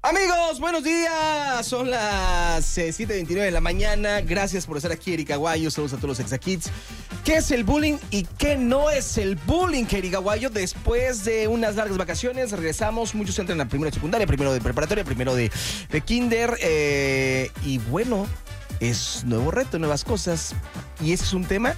Amigos, buenos días. Son las 7:29 de la mañana. Gracias por estar aquí, Erika Aguayo. Saludos a todos los Exakids. ¿Qué es el bullying y qué no es el bullying, Erika Aguayo? Después de unas largas vacaciones, regresamos. Muchos entran a primero de secundaria, primero de preparatoria, primero de kinder. Y bueno, es nuevo reto, nuevas cosas. Y ese es un tema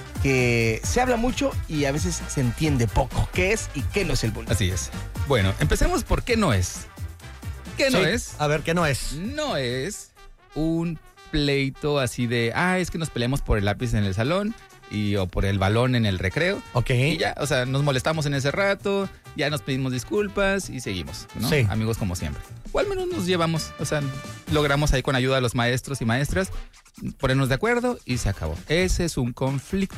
que se habla mucho y a veces se entiende poco. ¿Qué es y qué no es el bullying? Así es. Bueno, empecemos por qué no es. ¿Qué no es? A ver, ¿qué no es? No es un pleito así de, es que nos peleamos por el lápiz en el salón o por el balón en el recreo. Ok. Y ya, o sea, nos molestamos en ese rato, ya nos pedimos disculpas y seguimos, ¿no? Sí. Amigos como siempre. O al menos nos llevamos, o sea, logramos ahí con ayuda de los maestros y maestras ponernos de acuerdo y se acabó. Ese es un conflicto.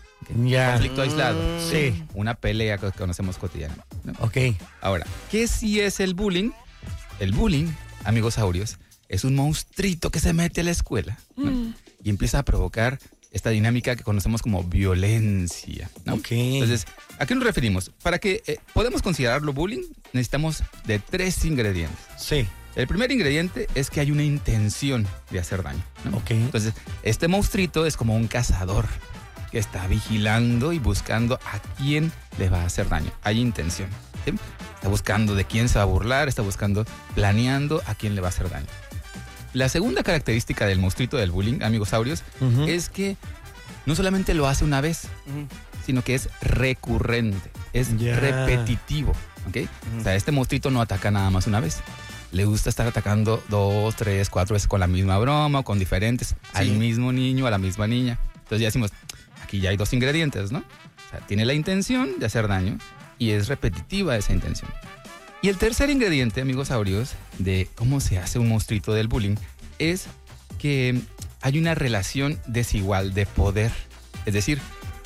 Ya. Conflicto aislado. Sí. Una pelea que conocemos cotidiana, ¿no? Ok. Ahora, ¿qué sí es el bullying? El bullying, amigos saurios, es un monstruito que se mete a la escuela, ¿no? Y empieza a provocar esta dinámica que conocemos como violencia, ¿no? Ok. Entonces, ¿a qué nos referimos? Para que podamos considerarlo bullying, necesitamos de 3 ingredientes. Sí. El primer ingrediente es que hay una intención de hacer daño, ¿no? Ok. Entonces, este monstruito es como un cazador que está vigilando y buscando a quién le va a hacer daño. Hay intención, ¿sí? Está buscando de quién se va a burlar, está buscando, planeando a quién le va a hacer daño. La segunda característica del monstruito del bullying, amigos saurios, es que no solamente lo hace una vez, sino que es recurrente, es repetitivo, ¿ok? O sea, este monstruito no ataca nada más una vez. Le gusta estar atacando 2, 3, 4 veces con la misma broma, con diferentes, al mismo niño, a la misma niña. Entonces ya decimos, aquí ya hay 2 ingredientes, ¿no? O sea, tiene la intención de hacer daño y es repetitiva esa intención. Y el tercer ingrediente, amigos saurios, de cómo se hace un monstruito del bullying es que hay una relación desigual de poder. Es decir,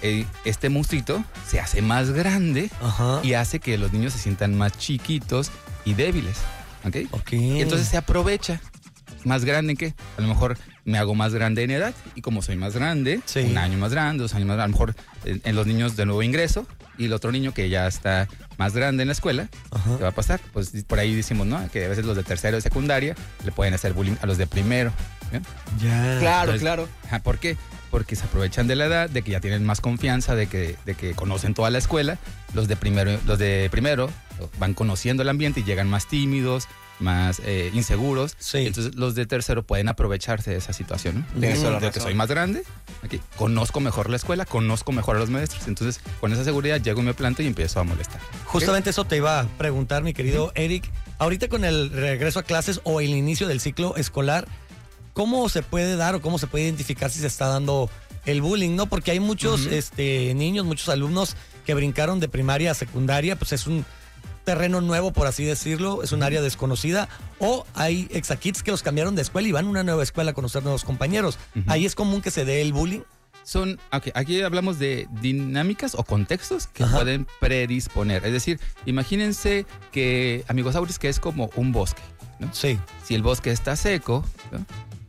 este monstruito se hace más grande y hace que los niños se sientan más chiquitos y débiles. ¿Ok? Y entonces se aprovecha. ¿Más grande en qué? A lo mejor me hago más grande en edad y como soy más grande, 1 año más grande, 2 años más grande, a lo mejor en los niños de nuevo ingreso y el otro niño que ya está más grande en la escuela, ¿qué va a pasar? Pues por ahí decimos, ¿no? Que a veces los de tercero de secundaria le pueden hacer bullying a los de primero. ¿Bien? Ya. Claro, Entonces, claro. ¿por qué? Porque se aprovechan de la edad, de que ya tienen más confianza, de que conocen toda la escuela. Los de primero van conociendo el ambiente y llegan más tímidos, más inseguros. Sí. Entonces los de tercero pueden aprovecharse de esa situación, ¿no? De que soy más grande, aquí, conozco mejor la escuela, conozco mejor a los maestros. Entonces con esa seguridad llego y me planto y empiezo a molestar. Justamente eso te iba a preguntar, mi querido Eric. Ahorita con el regreso a clases o el inicio del ciclo escolar, ¿cómo se puede dar o cómo se puede identificar si se está dando el bullying, no? Porque hay muchos niños, muchos alumnos que brincaron de primaria a secundaria, pues es un terreno nuevo, por así decirlo, es un área desconocida, o hay Exakids que los cambiaron de escuela y van a una nueva escuela a conocer nuevos compañeros. Ahí es común que se dé el bullying. Aquí hablamos de dinámicas o contextos que pueden predisponer. Es decir, imagínense que, amigos auris, que es como un bosque, ¿no? Sí. Si el bosque está seco, ¿no?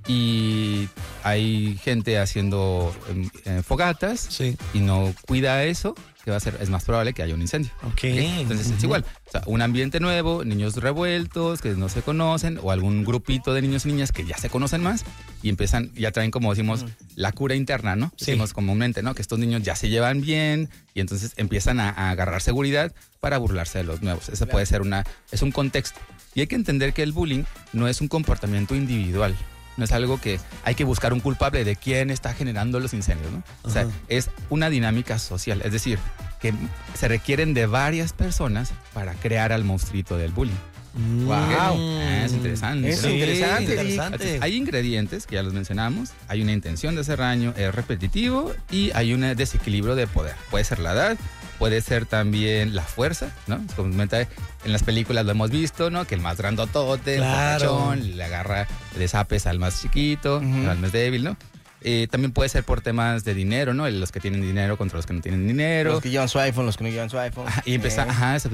Y hay gente haciendo fogatas y no cuida eso, ¿qué va a hacer? Es más probable que haya un incendio. ¿Okay? Entonces es igual. O sea, un ambiente nuevo, niños revueltos que no se conocen, o algún grupito de niños y niñas que ya se conocen más y empiezan, ya traen, como decimos, la cura interna, ¿no? Decimos comúnmente, ¿no? Que estos niños ya se llevan bien y entonces empiezan a agarrar seguridad para burlarse de los nuevos. Ese puede ser es un contexto. Y hay que entender que el bullying no es un comportamiento individual. No es algo que hay que buscar un culpable de quién está generando los incendios, ¿no? O sea, es una dinámica social. Es decir, que se requieren de varias personas para crear al monstruito del bullying. ¡Wow! Es interesante. Es interesante. Entonces, hay ingredientes que ya los mencionamos. Hay una intención de hacer daño, es repetitivo y hay un desequilibrio de poder. Puede ser la edad, puede ser también la fuerza, ¿no? Comúnmente en las películas lo hemos visto, ¿no? Que el más grandotote, el fortachón, le agarra de zapes al más chiquito, al más débil, ¿no? También puede ser por temas de dinero, ¿no? Los que tienen dinero contra los que no tienen dinero. Los que llevan su iPhone, los que no llevan su iPhone. Y empieza,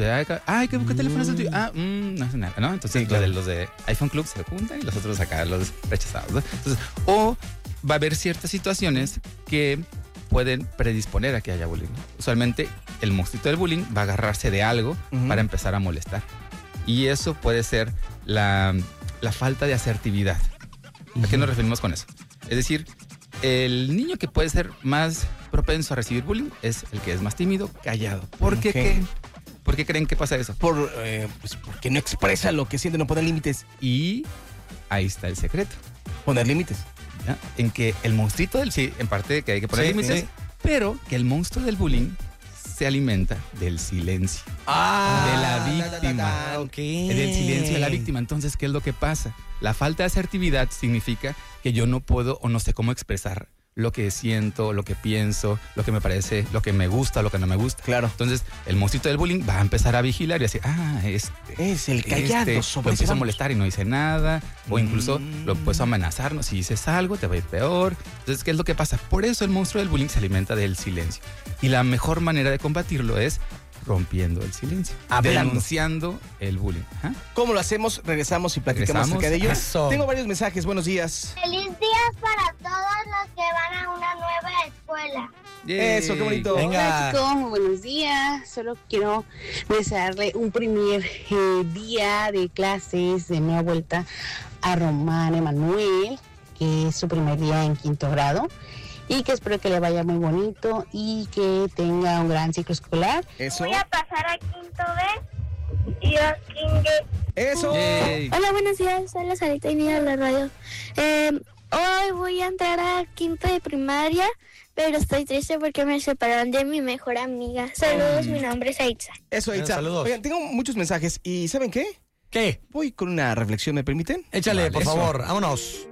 ¿qué teléfono es el tuyo? No hace nada, ¿no? Entonces los de iPhone Club se juntan y los otros acá, los rechazados, ¿no? Entonces, o va a haber ciertas situaciones que pueden predisponer a que haya bullying. Usualmente el monstruito del bullying va a agarrarse de algo para empezar a molestar. Y eso puede ser la falta de asertividad. ¿A qué nos referimos con eso? Es decir, el niño que puede ser más propenso a recibir bullying es el que es más tímido, callado. ¿Por qué? Ok. ¿Por qué creen que pasa eso? Porque no expresa lo que siente, no pone límites. Y ahí está el secreto, Poner límites. ¿ya? En que el monstruito del... Sí, en parte que hay que poner Sí, límites, sí. pero que el monstruo del bullying se alimenta del silencio. De la víctima. Ok. Del silencio de la víctima. Entonces, ¿qué es lo que pasa? La falta de asertividad significa que yo no puedo o no sé cómo expresar lo que siento, lo que pienso, lo que me parece, lo que me gusta, lo que no me gusta. Claro. Entonces, el monstruito del bullying va a empezar a vigilar y a decir, Es el callado. lo sobre empiezo a molestar y no dice nada, o incluso lo empiezo a amenazar, ¿no? Si dices algo te va a ir peor. Entonces, ¿qué es lo que pasa? Por eso el monstruo del bullying se alimenta del silencio. Y la mejor manera de combatirlo es rompiendo el silencio, Hablando. denunciando el bullying. Ajá. ¿Cómo lo hacemos? Regresamos y platicamos Regresamos. acerca de ello. Eso. Tengo varios mensajes. Buenos días. Feliz días para todos los que van a una nueva escuela. Eso, qué bonito. Venga. Hola chicos, muy buenos días. Solo quiero desearle un primer día de clases de nueva vuelta a Román Emanuel, que es su primer día en 5º grado, y que espero que le vaya muy bonito y que tenga un gran ciclo escolar. Eso. Voy a pasar a 5º B y a kinder. Eso. Yay. Hola, buenos días. Soy la Sarita y de la radio. Hoy voy a entrar a 5º de primaria, pero estoy triste porque me separaron de mi mejor amiga. Saludos, mi nombre es Aitza. Eso, Itza. Saludos. Oigan, tengo muchos mensajes. ¿Y saben qué? ¿Qué? Voy con una reflexión, ¿me permiten? Échale, Vale, por eso. favor, vámonos.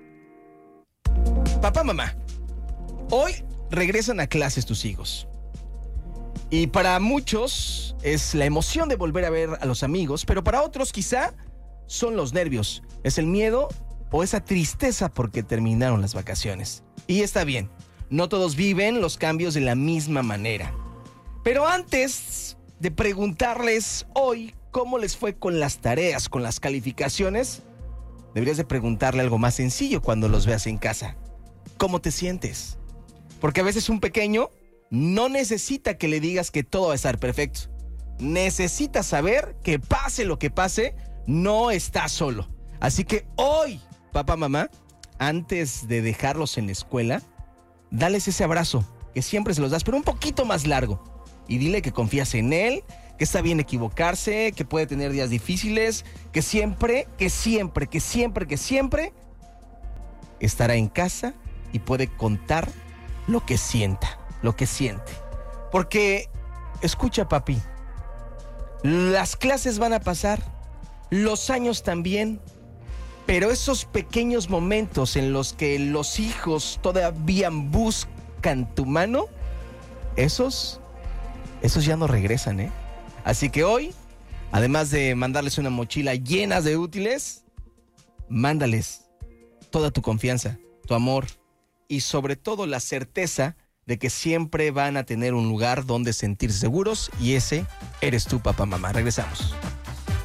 Papá, mamá, hoy regresan a clases tus hijos. Y para muchos es la emoción de volver a ver a los amigos, pero para otros quizá son los nervios, es el miedo o esa tristeza porque terminaron las vacaciones. Y está bien, no todos viven los cambios de la misma manera. Pero antes de preguntarles hoy cómo les fue con las tareas, con las calificaciones, deberías de preguntarle algo más sencillo cuando los veas en casa. ¿Cómo te sientes? Porque a veces un pequeño no necesita que le digas que todo va a estar perfecto. Necesita saber que pase lo que pase, no está solo. Así que hoy, papá, mamá, antes de dejarlos en la escuela, dales ese abrazo que siempre se los das, pero un poquito más largo. Y dile que confías en él, que está bien equivocarse, que puede tener días difíciles, que siempre estará en casa y puede contar lo que sienta, lo que siente. Porque, escucha, papi, las clases van a pasar, los años también, pero esos pequeños momentos en los que los hijos todavía buscan tu mano, esos ya no regresan, ¿eh? Así que hoy, además de mandarles una mochila llena de útiles, mándales toda tu confianza, tu amor y sobre todo la certeza de que siempre van a tener un lugar donde sentirse seguros y ese eres tú, papá, mamá. Regresamos.